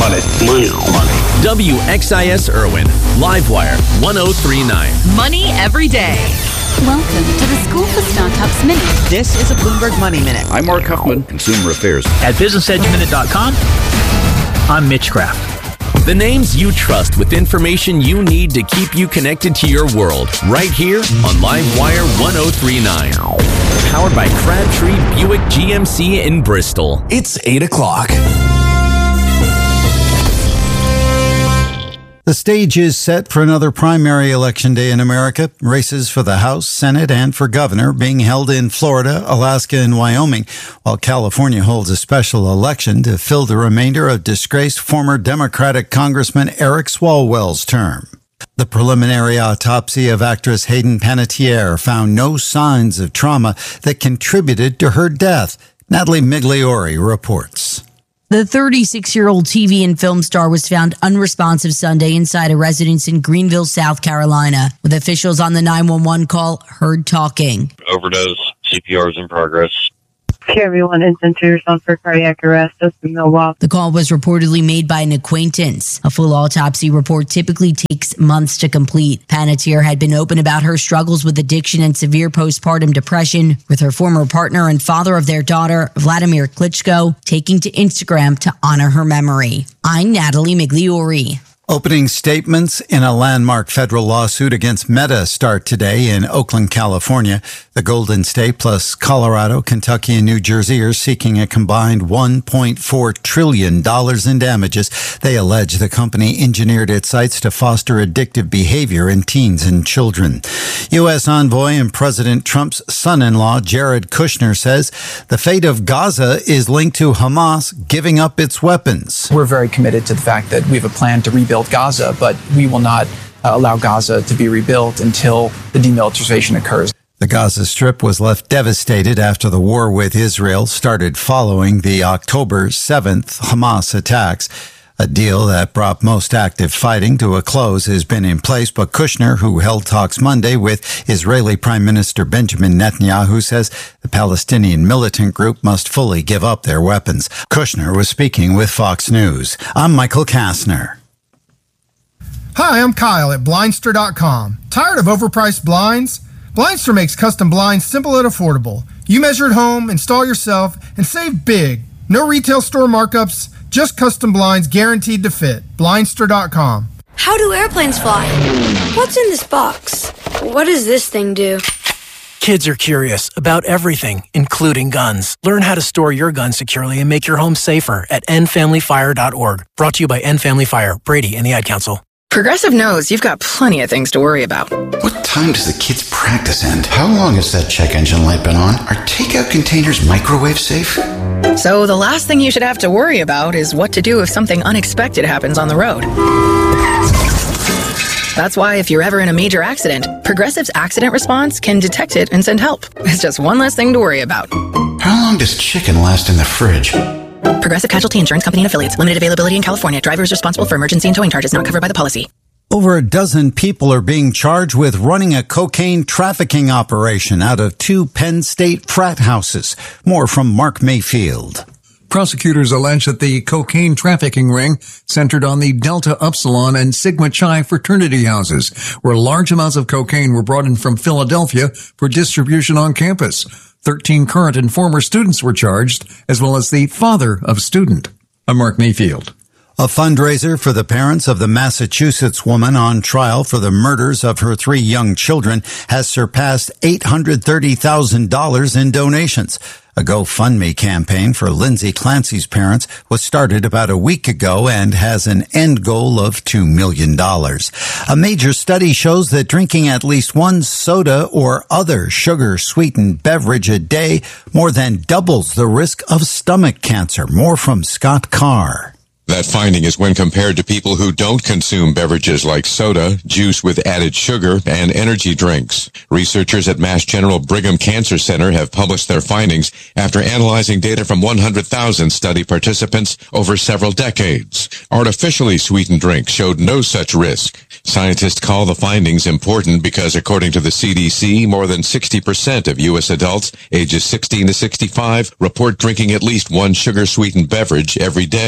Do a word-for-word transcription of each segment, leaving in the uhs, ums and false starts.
Money. Money. Money. W X I S Irwin, Livewire one oh three point nine. Money every day. Welcome to the School for Startups Minute. This is a Bloomberg Money Minute. I'm Mark Huffman, Consumer Affairs. At business edge minute dot com, I'm Mitch Kraft. The names you trust with information you need to keep you connected to your world. Right here on Livewire one oh three point nine. Powered by Crabtree Buick G M C in Bristol. It's eight o'clock. The stage is set for another primary election day in America. Races for the House, Senate, and for governor being held in Florida, Alaska, and Wyoming, while California holds a special election to fill the remainder of disgraced former Democratic Congressman Eric Swalwell's term. The preliminary autopsy of actress Hayden Panettiere found no signs of trauma that contributed to her death. Natalie Migliori reports. The thirty-six-year-old T V and film star was found unresponsive Sunday inside a residence in Greenville, South Carolina, with officials on the nine one one call heard talking. Overdose, C P R is in progress. Everyone in centers on for cardiac arrest just in Milwaukee. The call was reportedly made by an acquaintance. A full autopsy report typically takes months to complete. Panettiere had been open about her struggles with addiction and severe postpartum depression, with her former partner and father of their daughter, Vladimir Klitschko, taking to Instagram to honor her memory. I'm Natalie Migliori. Opening statements in a landmark federal lawsuit against Meta start today in Oakland, California. The Golden State plus Colorado, Kentucky, and New Jersey are seeking a combined one point four trillion dollars in damages. They allege the company engineered its sites to foster addictive behavior in teens and children. U S envoy and President Trump's son-in-law, Jared Kushner, says the fate of Gaza is linked to Hamas giving up its weapons. We're very committed to the fact that we have a plan to rebuild Gaza, but we will not uh, allow Gaza to be rebuilt until the demilitarization occurs. The Gaza Strip was left devastated after the war with Israel started following the October seventh Hamas attacks. A deal that brought most active fighting to a close has been in place, but Kushner, who held talks Monday with Israeli Prime Minister Benjamin Netanyahu, says the Palestinian militant group must fully give up their weapons. Kushner was speaking with Fox News. I'm Michael Kastner. Hi, I'm Kyle at Blindster dot com. Tired of overpriced blinds? Blindster makes custom blinds simple and affordable. You measure at home, install yourself, and save big. No retail store markups, just custom blinds guaranteed to fit. Blindster dot com. How do airplanes fly? What's in this box? What does this thing do? Kids are curious about everything, including guns. Learn how to store your gun securely and make your home safer at end family fire dot org. Brought to you by End Family Fire, Brady, and the Ad Council. Progressive knows you've got plenty of things to worry about. What time does the kids' practice end? How long has that check engine light been on? Are takeout containers microwave safe? So the last thing you should have to worry about is what to do if something unexpected happens on the road. That's why if you're ever in a major accident, Progressive's accident response can detect it and send help. It's just one less thing to worry about. How long does chicken last in the fridge? Progressive Casualty Insurance Company and Affiliates. Limited availability in California. Driver is responsible for emergency and towing charges not covered by the policy. Over a dozen people are being charged with running a cocaine trafficking operation out of two Penn State frat houses. More from Mark Mayfield. Prosecutors allege that the cocaine trafficking ring centered on the Delta Upsilon and Sigma Chi fraternity houses, where large amounts of cocaine were brought in from Philadelphia for distribution on campus. Thirteen current and former students were charged, as well as the father of a student. I'm Mark Mayfield. A fundraiser for the parents of the Massachusetts woman on trial for the murders of her three young children has surpassed eight hundred thirty thousand dollars in donations. A GoFundMe campaign for Lindsay Clancy's parents was started about a week ago and has an end goal of two million dollars. A major study shows that drinking at least one soda or other sugar-sweetened beverage a day more than doubles the risk of stomach cancer. More from Scott Carr. That finding is when compared to people who don't consume beverages like soda, juice with added sugar, and energy drinks. Researchers at Mass General Brigham Cancer Center have published their findings after analyzing data from one hundred thousand study participants over several decades. Artificially sweetened drinks showed no such risk. Scientists call the findings important because, according to the C D C, more than sixty percent of U S adults ages sixteen to sixty-five report drinking at least one sugar-sweetened beverage every day.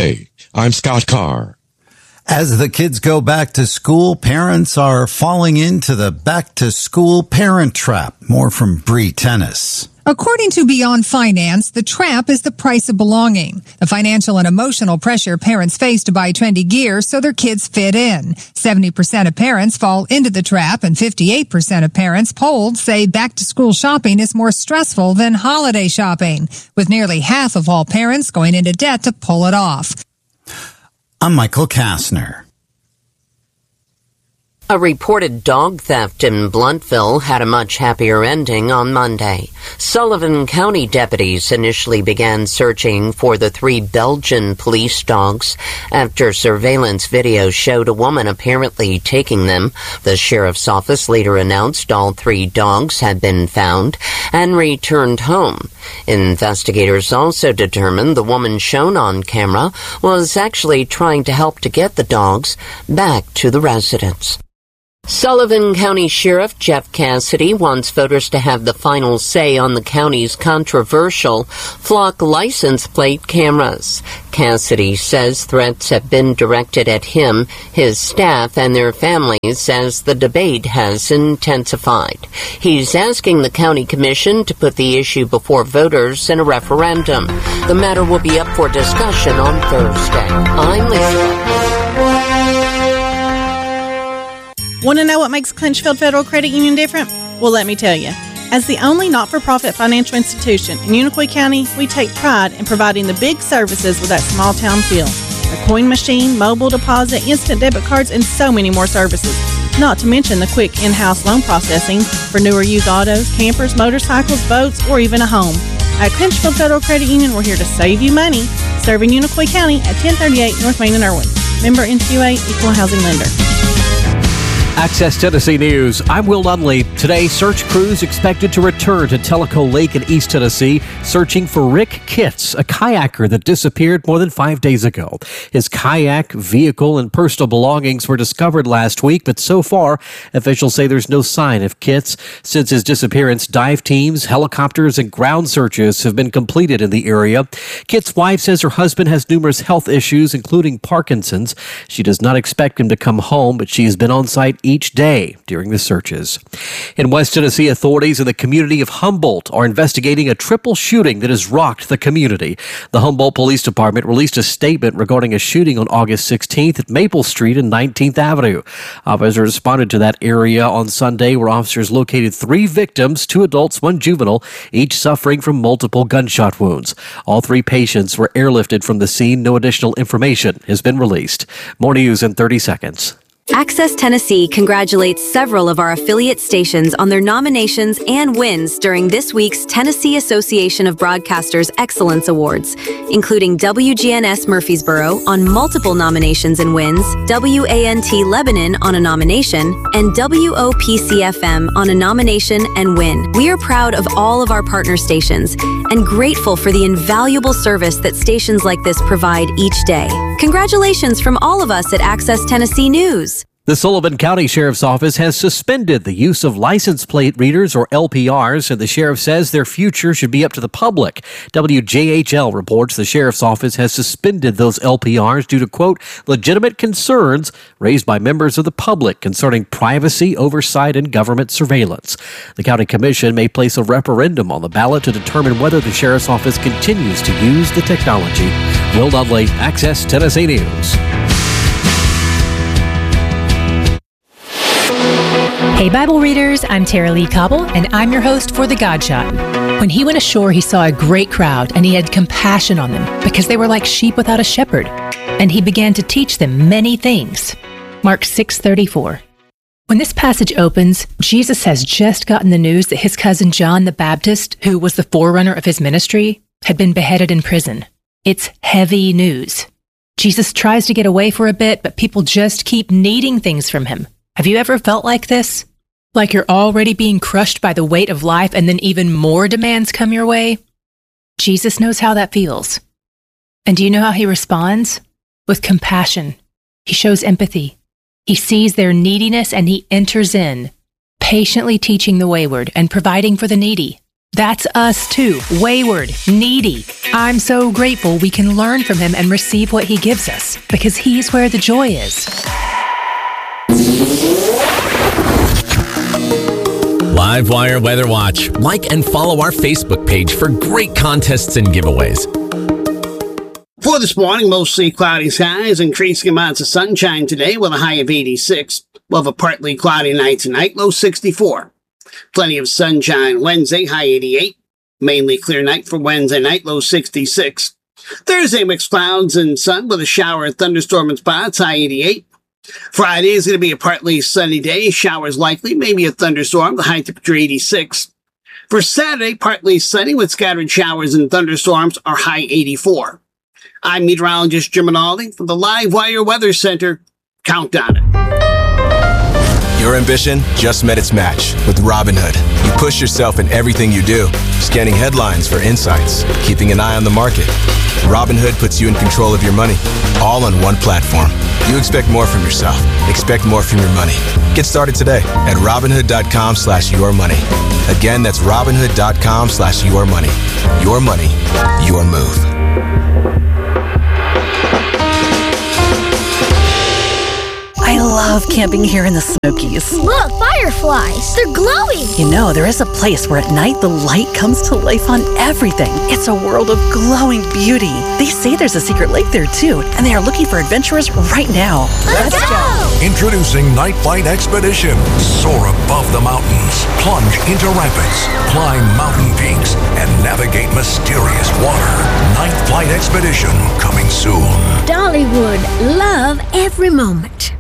I'm Scott Carr. As the kids go back to school, parents are falling into the back-to-school parent trap. More from Bree Tennis. According to Beyond Finance, the trap is the price of belonging, the financial and emotional pressure parents face to buy trendy gear so their kids fit in. seventy percent of parents fall into the trap, and fifty-eight percent of parents polled say back-to-school shopping is more stressful than holiday shopping, with nearly half of all parents going into debt to pull it off. I'm Michael Kastner. A reported dog theft in Blountville had a much happier ending on Monday. Sullivan County deputies initially began searching for the three Belgian police dogs after surveillance video showed a woman apparently taking them. The sheriff's office later announced all three dogs had been found and returned home. Investigators also determined the woman shown on camera was actually trying to help to get the dogs back to the residence. Sullivan County Sheriff Jeff Cassidy wants voters to have the final say on the county's controversial flock license plate cameras. Cassidy says threats have been directed at him, his staff, and their families as the debate has intensified. He's asking the county commission to put the issue before voters in a referendum. The matter will be up for discussion on Thursday. I'm Lisa. Want to know what makes Clinchfield Federal Credit Union different? Well, let me tell you. As the only not-for-profit financial institution in Unicoi County, we take pride in providing the big services with that small-town feel. A coin machine, mobile deposit, instant debit cards, and so many more services. Not to mention the quick in-house loan processing for newer used autos, campers, motorcycles, boats, or even a home. At Clinchfield Federal Credit Union, we're here to save you money. Serving Unicoi County at ten thirty-eight North Main in Irwin. Member N C U A, Equal Housing Lender. Access Tennessee News. I'm Will Nunley. Today, search crews expected to return to Tellico Lake in East Tennessee, searching for Rick Kitts, a kayaker that disappeared more than five days ago. His kayak, vehicle, and personal belongings were discovered last week, but so far, officials say there's no sign of Kitts. Since his disappearance, dive teams, helicopters, and ground searches have been completed in the area. Kitts' wife says her husband has numerous health issues, including Parkinson's. She does not expect him to come home, but she has been on site each day during the searches. In West Tennessee, authorities in the community of Humboldt are investigating a triple shooting that has rocked the community. The Humboldt Police Department released a statement regarding a shooting on August sixteenth at Maple Street and nineteenth Avenue. Officers responded to that area on Sunday, where officers located three victims, two adults, one juvenile, each suffering from multiple gunshot wounds. All three patients were airlifted from the scene. No additional information has been released. More news in thirty seconds. Access Tennessee congratulates several of our affiliate stations on their nominations and wins during this week's Tennessee Association of Broadcasters Excellence Awards, including W G N S Murfreesboro on multiple nominations and wins, W A N T Lebanon on a nomination, and W O P C F M on a nomination and win. We are proud of all of our partner stations and grateful for the invaluable service that stations like this provide each day. Congratulations from all of us at Access Tennessee News. The Sullivan County Sheriff's Office has suspended the use of license plate readers, or L P Rs, and the sheriff says their future should be up to the public. W J H L reports the Sheriff's Office has suspended those L P Rs due to, quote, legitimate concerns raised by members of the public concerning privacy, oversight, and government surveillance. The County Commission may place a referendum on the ballot to determine whether the Sheriff's Office continues to use the technology. Will Dudley, Access Tennessee News. Hey Bible readers, I'm Tara Lee Cobble, and I'm your host for The God Shot. When he went ashore, he saw a great crowd, and he had compassion on them because they were like sheep without a shepherd. And he began to teach them many things. Mark six thirty-four. When this passage opens, Jesus has just gotten the news that his cousin John the Baptist, who was the forerunner of his ministry, had been beheaded in prison. It's heavy news. Jesus tries to get away for a bit, but people just keep needing things from him. Have you ever felt like this? Like you're already being crushed by the weight of life and then even more demands come your way? Jesus knows how that feels. And do you know how he responds? With compassion. He shows empathy. He sees their neediness and he enters in, patiently teaching the wayward and providing for the needy. That's us too, wayward, needy. I'm so grateful we can learn from him and receive what he gives us, because he's where the joy is. Livewire Weather Watch. Like and follow our Facebook page for great contests and giveaways. For this morning, mostly cloudy skies, increasing amounts of sunshine today with a high of eighty-six. We'll have a partly cloudy night tonight, low sixty-four. Plenty of sunshine Wednesday, high eighty-eight. Mainly clear night for Wednesday night, low sixty-six. Thursday, mixed clouds and sun with a shower and thunderstorm in spots, high eighty-eight. Friday is going to be a partly sunny day, showers likely, maybe a thunderstorm, the high temperature eighty-six. For Saturday, partly sunny with scattered showers and thunderstorms, our high eighty-four. I'm meteorologist Jim Rinaldi from the Livewire Weather Center. Count on it. Your ambition just met its match with Robinhood. You push yourself in everything you do, scanning headlines for insights, keeping an eye on the market. Robinhood puts you in control of your money, all on one platform. You expect more from yourself. Expect more from your money. Get started today at Robinhood.com slash your money. Again, that's Robinhood.com slash your money. Your money, your move. I love camping here in the Smokies. Look, fireflies. They're glowing. You know, there is a place where at night the light comes to life on everything. It's a world of glowing beauty. They say there's a secret lake there too, and they are looking for adventurers right now. Let's, Let's go. go! Introducing Night Flight Expedition. Soar above the mountains, plunge into rapids, climb mountain peaks, and navigate mysterious water. Night Flight Expedition coming soon. Dollywood, love every moment.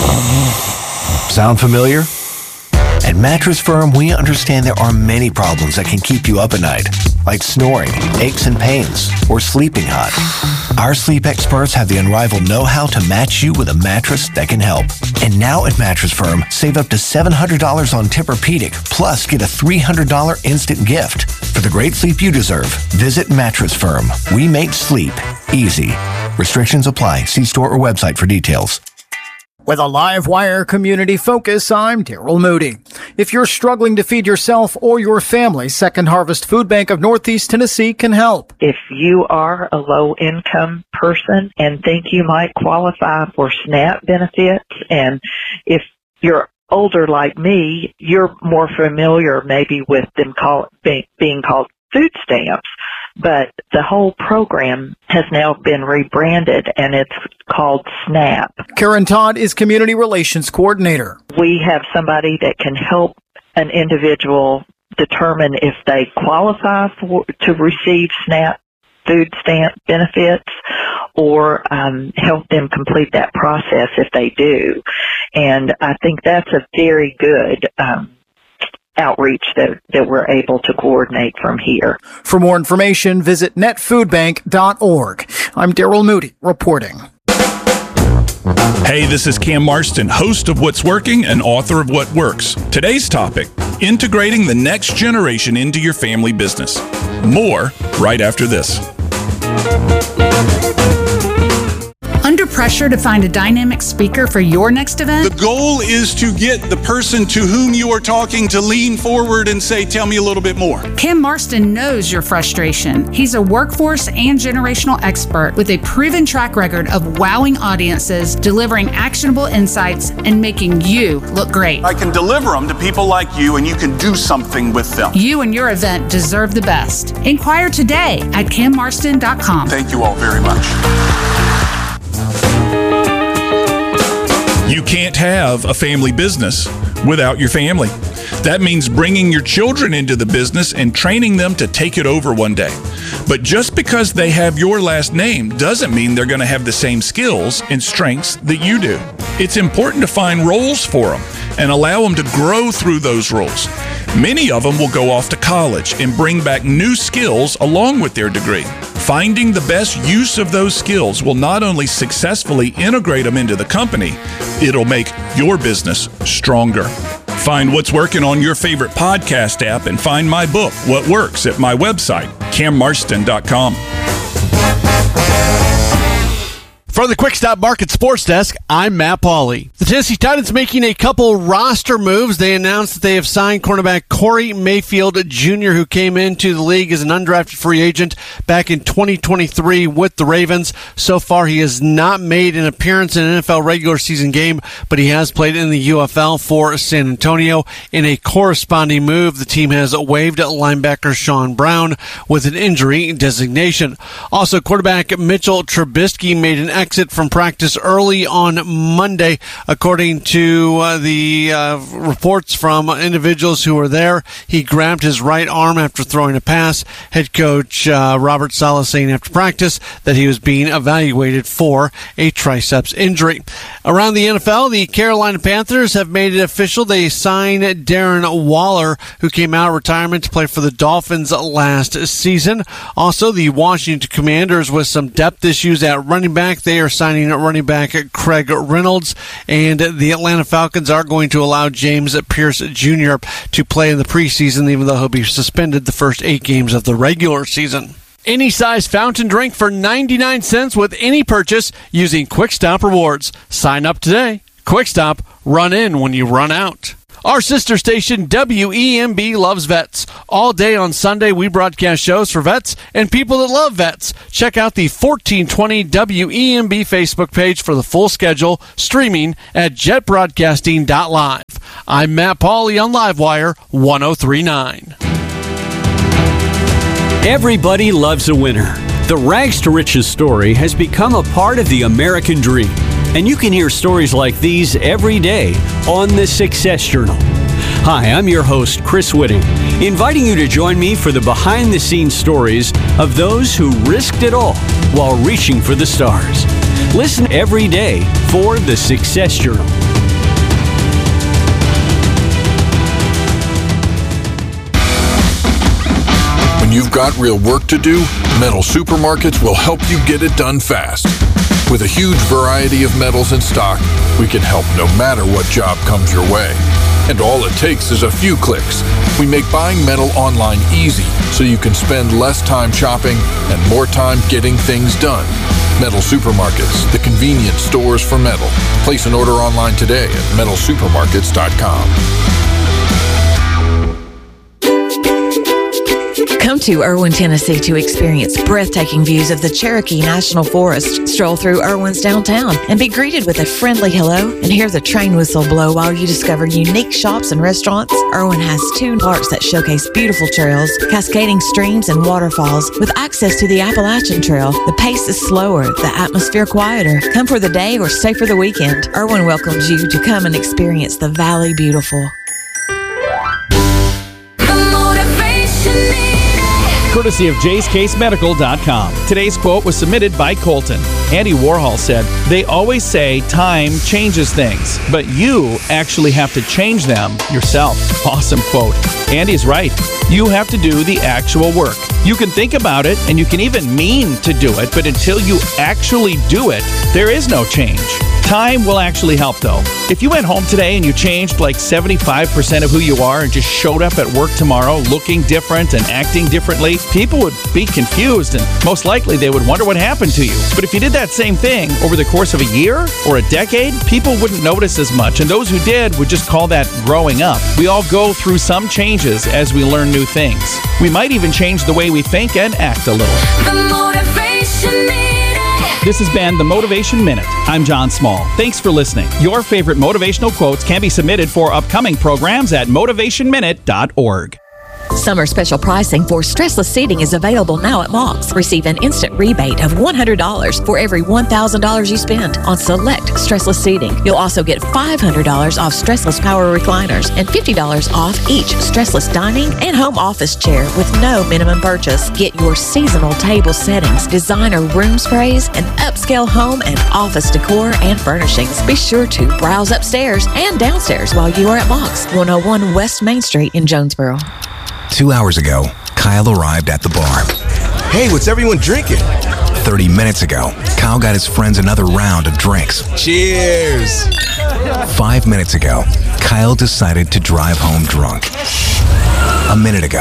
Sound familiar? At Mattress Firm, we understand there are many problems that can keep you up at night, like snoring, aches and pains, or sleeping hot. Our sleep experts have the unrivaled know-how to match you with a mattress that can help. And now at Mattress Firm, save up to seven hundred dollars on Tempur-Pedic, plus get a three hundred dollars instant gift. For the great sleep you deserve, visit Mattress Firm. We make sleep easy. Restrictions apply. See store or website for details. With a Livewire community focus, I'm Daryl Moody. If you're struggling to feed yourself or your family, Second Harvest Food Bank of Northeast Tennessee can help. If you are a low-income person and think you might qualify for SNAP benefits, and if you're older like me, you're more familiar maybe with them call, being, being called food stamps. But the whole program has now been rebranded, and it's called SNAP. Karen Todd is Community Relations Coordinator. We have somebody that can help an individual determine if they qualify for to receive SNAP food stamp benefits, or um, help them complete that process if they do. And I think that's a very good um outreach that, that we're able to coordinate from here. For more information, visit net food bank dot org. I'm Daryl Moody reporting. Hey, this is Cam Marston, host of What's Working and author of What Works. Today's topic, integrating the next generation into your family business. More right after this. Under pressure to find a dynamic speaker for your next event? The goal is to get the person to whom you are talking to lean forward and say, tell me a little bit more. Cam Marston knows your frustration. He's a workforce and generational expert with a proven track record of wowing audiences, delivering actionable insights, and making you look great. I can deliver them to people like you, and you can do something with them. You and your event deserve the best. Inquire today at cam marston dot com. Thank you all very much. You can't have a family business without your family. That means bringing your children into the business and training them to take it over one day. But just because they have your last name doesn't mean they're going to have the same skills and strengths that you do. It's important to find roles for them and allow them to grow through those roles. Many of them will go off to college and bring back new skills along with their degree. Finding the best use of those skills will not only successfully integrate them into the company, it'll make your business stronger. Find What's Working on your favorite podcast app and find my book, What Works, at my website, cam marston dot com. From the Quick Stop Market Sports Desk, I'm Matt Pauley. The Tennessee Titans making a couple roster moves. They announced that they have signed cornerback Corey Mayfield Junior, who came into the league as an undrafted free agent back in twenty twenty-three with the Ravens. So far, he has not made an appearance in an N F L regular season game, but he has played in the U F L for San Antonio. In a corresponding move, the team has waived linebacker Sean Brown with an injury designation. Also, quarterback Mitchell Trubisky made an exit from practice early on Monday, according to uh, the uh, reports from individuals who were there. He grabbed his right arm after throwing a pass. Head coach uh, Robert Saleh saying after practice that he was being evaluated for a triceps injury. Around the N F L, the Carolina Panthers have made it official. They signed Darren Waller, who came out of retirement to play for the Dolphins last season. Also, the Washington Commanders with some depth issues at running back. They are signing running back Craig Reynolds, and the Atlanta Falcons are going to allow James Pierce Junior to play in the preseason, even though he'll be suspended the first eight games of the regular season. Any size fountain drink for ninety-nine cents with any purchase using Quick Stop Rewards. Sign up today. Quick Stop, run in when you run out. Our sister station, W E M B, loves vets. All day on Sunday, we broadcast shows for vets and people that love vets. Check out the fourteen twenty W E M B Facebook page for the full schedule, streaming at jet broadcasting dot live. I'm Matt Pauley on Livewire one oh three point nine. Everybody loves a winner. The Rags to Riches story has become a part of the American dream. And you can hear stories like these every day on the Success Journal. Hi, I'm your host, Chris Whitting, inviting you to join me for the behind-the-scenes stories of those who risked it all while reaching for the stars. Listen every day for the Success Journal. When you've got real work to do, Metal Supermarkets will help you get it done fast. With a huge variety of metals in stock, we can help no matter what job comes your way. And all it takes is a few clicks. We make buying metal online easy so you can spend less time shopping and more time getting things done. Metal Supermarkets, the convenience stores for metal. Place an order online today at metal supermarkets dot com. Come to Erwin, Tennessee to experience breathtaking views of the Cherokee National Forest. Stroll through Erwin's downtown and be greeted with a friendly hello and hear the train whistle blow while you discover unique shops and restaurants. Erwin has two parks that showcase beautiful trails, cascading streams, and waterfalls with access to the Appalachian Trail. The pace is slower, the atmosphere quieter. Come for the day or stay for the weekend. Erwin welcomes you to come and experience the Valley Beautiful. Courtesy of jays case medical dot com. Today's quote was submitted by Colton. Andy Warhol said, "They always say time changes things, but you actually have to change them yourself." Awesome quote. Andy's right. You have to do the actual work. You can think about it and you can even mean to do it, but until you actually do it, there is no change. Time will actually help, though. If you went home today and you changed like seventy-five percent of who you are and just showed up at work tomorrow looking different and acting differently, people would be confused and most likely they would wonder what happened to you. But if you did that same thing over the course of a year or a decade, people wouldn't notice as much, and those who did would just call that growing up. We all go through some changes as we learn new things. We might even change the way we think and act a little. The Motivation Minute. This has been the Motivation Minute. I'm John Small. Thanks for listening. Your favorite motivational quotes can be submitted for upcoming programs at motivation minute dot org. Summer special pricing for stressless seating is available now at Mox. Receive an instant rebate of one hundred dollars for every one thousand dollars you spend on select stressless seating. You'll also get five hundred dollars off stressless power recliners and fifty dollars off each stressless dining and home office chair with no minimum purchase. Get your seasonal table settings, designer room sprays, and upscale home and office decor and furnishings. Be sure to browse upstairs and downstairs while you are at Mox, one oh one West Main Street in Jonesboro. Two hours ago, Kyle arrived at the bar. Hey, what's everyone drinking? Thirty minutes ago, Kyle got his friends another round of drinks. Cheers! Five minutes ago, Kyle decided to drive home drunk. A minute ago,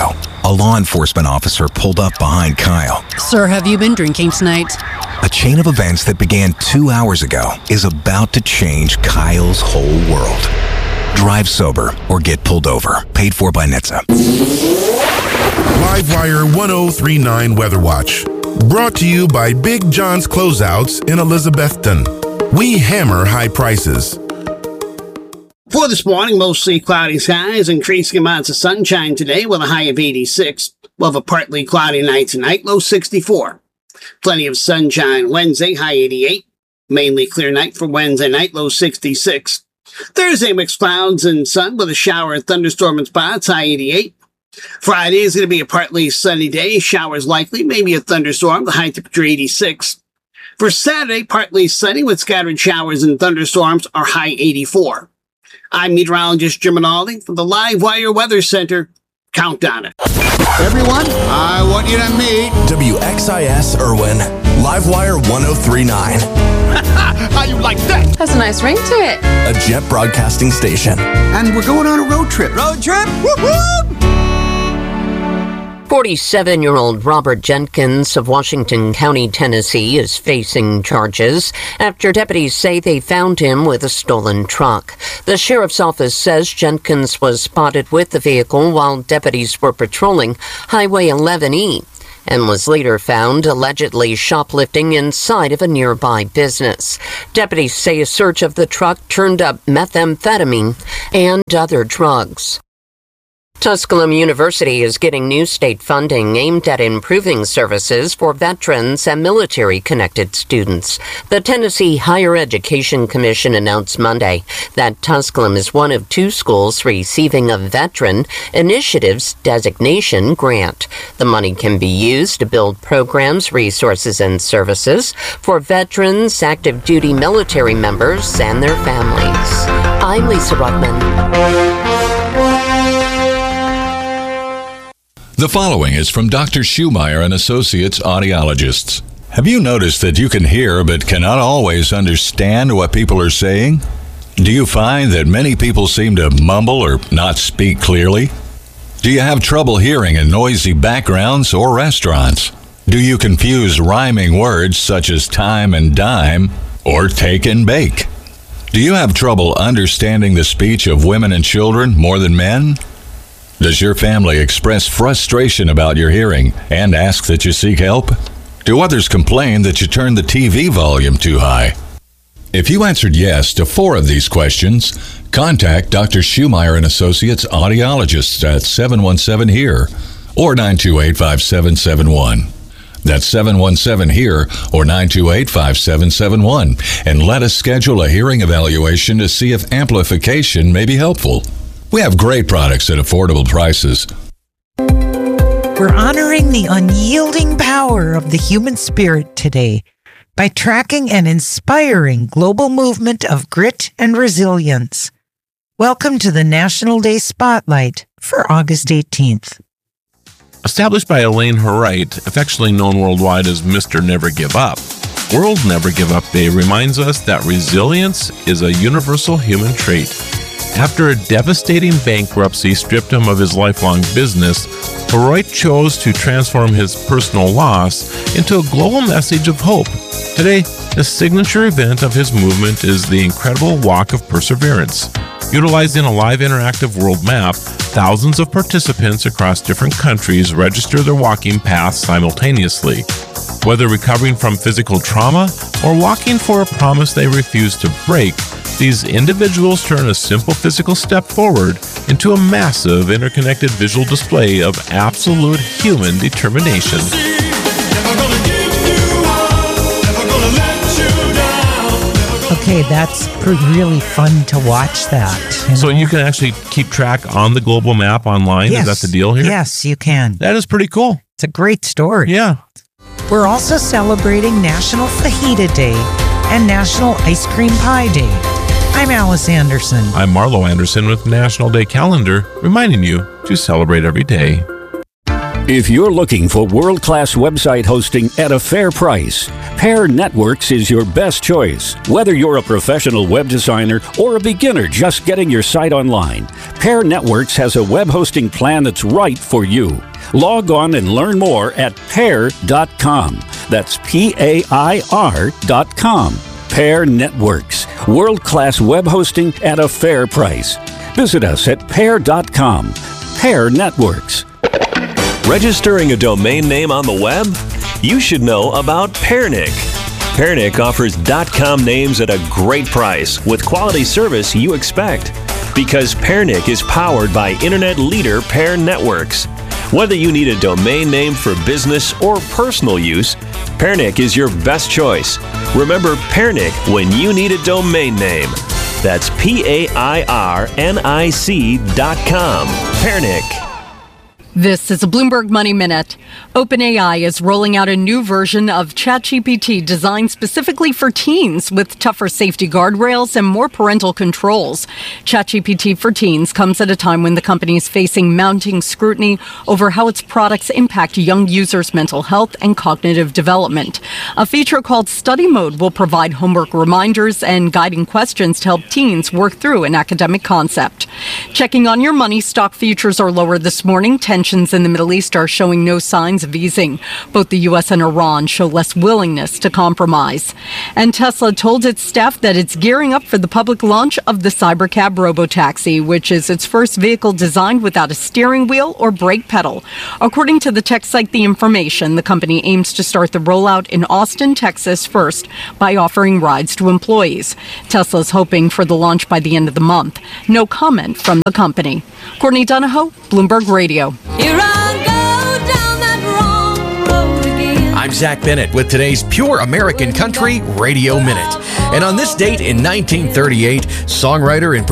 A law enforcement officer pulled up behind Kyle. Sir, have you been drinking tonight? A chain of events that began two hours ago is about to change Kyle's whole world. Drive sober or get pulled over. Paid for by N H T S A. Livewire one oh three point nine Weather Watch. Brought to you by Big John's Closeouts in Elizabethton. We hammer high prices. For this morning, mostly cloudy skies, increasing amounts of sunshine today with a high of eighty-six. We'll have a partly cloudy night tonight, low sixty-four. Plenty of sunshine Wednesday, high eighty-eight. Mainly clear night for Wednesday night, low sixty-six. Thursday, mixed clouds and sun with a shower and thunderstorm in spots, high eighty-eight. Friday is going to be a partly sunny day, showers likely, maybe a thunderstorm, the high temperature eighty-six. For Saturday, partly sunny with scattered showers and thunderstorms, our high eighty-four. I'm meteorologist Jim Rinaldi from the Livewire Weather Center. Count on it. Everyone, I want you to meet W X I S Irwin, Livewire one oh three point nine. How you like that? Has a nice ring to it. A Jet broadcasting station. And we're going on a road trip. Road trip? Woo-hoo! forty-seven-year-old Robert Jenkins of Washington County, Tennessee, is facing charges after deputies say they found him with a stolen truck. The sheriff's office says Jenkins was spotted with the vehicle while deputies were patrolling Highway eleven E and was later found allegedly shoplifting inside of a nearby business. Deputies say a search of the truck turned up methamphetamine and other drugs. Tusculum University is getting new state funding aimed at improving services for veterans and military-connected students. The Tennessee Higher Education Commission announced Monday that Tusculum is one of two schools receiving a Veteran Initiatives Designation grant. The money can be used to build programs, resources, and services for veterans, active duty military members, and their families. I'm Lisa Ruckman. The following is from Doctor Schumeyer and Associates Audiologists. Have you noticed that you can hear but cannot always understand what people are saying? Do you find that many people seem to mumble or not speak clearly? Do you have trouble hearing in noisy backgrounds or restaurants? Do you confuse rhyming words such as time and dime or take and bake? Do you have trouble understanding the speech of women and children more than men? Does your family express frustration about your hearing and ask that you seek help? Do others complain that you turn the T V volume too high? If you answered yes to four of these questions, contact Doctor Schumeyer and Associates Audiologists at seven one seven H E A R E or nine two eight, five seven seven one. That's seven one seven H E A R E or nine two eight, five seven seven one. And let us schedule a hearing evaluation to see if amplification may be helpful. We have great products at affordable prices. We're honoring the unyielding power of the human spirit today by tracking an inspiring global movement of grit and resilience. Welcome to the National Day Spotlight for August eighteenth. Established by Elaine Wright, affectionately known worldwide as Mister Never Give Up, World Never Give Up Day reminds us that resilience is a universal human trait. After a devastating bankruptcy stripped him of his lifelong business, Wright chose to transform his personal loss into a global message of hope. Today, the signature event of his movement is the incredible Walk of Perseverance. Utilizing a live interactive world map, thousands of participants across different countries register their walking paths simultaneously. Whether recovering from physical trauma or walking for a promise they refuse to break, these individuals turn a simple physical step forward into a massive interconnected visual display of absolute human determination. Okay, that's pretty, really fun to watch that. You so know? You can actually keep track on the global map online? Yes. Is that the deal here? Yes, you can. That is pretty cool. It's a great story. Yeah. We're also celebrating National Fajita Day and National Ice Cream Pie Day. I'm Alice Anderson. I'm Marlo Anderson with National Day Calendar, reminding you to celebrate every day. If you're looking for world-class website hosting at a fair price, Pair Networks is your best choice. Whether you're a professional web designer or a beginner just getting your site online, Pair Networks has a web hosting plan that's right for you. Log on and learn more at pair dot com. That's P A I R dot com. Pair Networks, world-class web hosting at a fair price. Visit us at pair dot com. Pair Networks. Registering a domain name on the web? You should know about Pairnic. Pairnic offers .com names at a great price with quality service you expect. Because Pairnic is powered by internet leader Pair Networks. Whether you need a domain name for business or personal use, Pairnic is your best choice. Remember Pairnic when you need a domain name. That's P A I R N I C dot com. Pairnic. This is a Bloomberg Money Minute. OpenAI is rolling out a new version of ChatGPT designed specifically for teens with tougher safety guardrails and more parental controls. ChatGPT for Teens comes at a time when the company is facing mounting scrutiny over how its products impact young users' mental health and cognitive development. A feature called Study Mode will provide homework reminders and guiding questions to help teens work through an academic concept. Checking on your money, stock futures are lower this morning. Tensions in the Middle East are showing no signs of easing. Both the U S and Iran show less willingness to compromise. And Tesla told its staff that it's gearing up for the public launch of the Cybercab robotaxi, which is its first vehicle designed without a steering wheel or brake pedal. According to the tech site The Information, the company aims to start the rollout in Austin, Texas first by offering rides to employees. Tesla's hoping for the launch by the end of the month. No comment from the company. Courtney Donahoe, Bloomberg Radio. Here I go down that wrong road again. I'm Zach Bennett with today's Pure American Country Radio Minute. And on this date in nineteen thirty-eight, songwriter and